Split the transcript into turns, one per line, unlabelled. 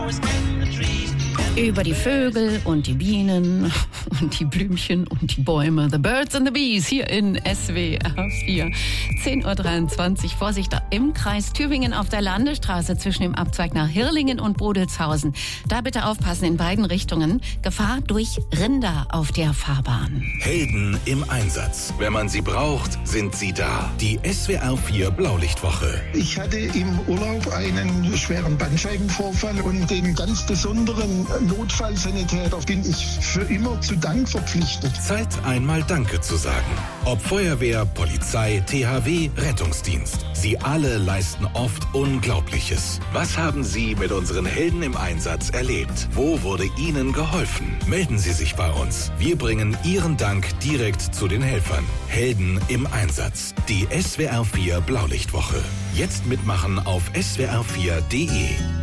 Über die Vögel und die Bienen und die Blümchen und die Bäume. The Birds and the Bees hier in SWR 4. 10.23 Uhr. Vorsicht im Kreis Tübingen auf der Landesstraße zwischen dem Abzweig nach Hirlingen und Bodelshausen. Da bitte aufpassen in beiden Richtungen. Gefahr durch Rinder auf der Fahrbahn.
Helden im Einsatz. Wenn man sie braucht, sind sie da. Die SWR 4 Blaulichtwoche.
Ich hatte im Urlaub einen schweren Bandscheibenvorfall und den ganz besonderen Notfallsanitäter bin ich für immer zu Dank verpflichtet.
Zeit, einmal Danke zu sagen. Ob Feuerwehr, Polizei, THW, Rettungsdienst. Sie alle leisten oft Unglaubliches. Was haben Sie mit unseren Helden im Einsatz erlebt? Wo wurde Ihnen geholfen? Melden Sie sich bei uns. Wir bringen Ihren Dank direkt zu den Helfern. Helden im Einsatz. Die SWR 4 Blaulichtwoche. Jetzt mitmachen auf swr4.de.